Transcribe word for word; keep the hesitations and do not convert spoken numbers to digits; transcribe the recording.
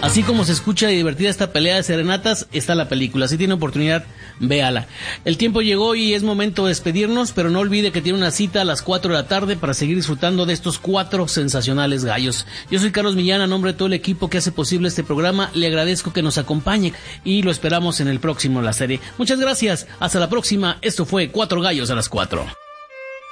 Así como se escucha y divertida esta pelea de serenatas, está la película. Si tiene oportunidad, véala. El tiempo llegó y es momento de despedirnos, pero no olvide que tiene una cita a las cuatro de la tarde para seguir disfrutando de estos cuatro sensacionales gallos. Yo soy Carlos Millán, a nombre de todo el equipo que hace posible este programa, le agradezco que nos acompañe y lo esperamos en el próximo La Serie. Muchas gracias, hasta la próxima. Esto fue Cuatro Gallos a las Cuatro.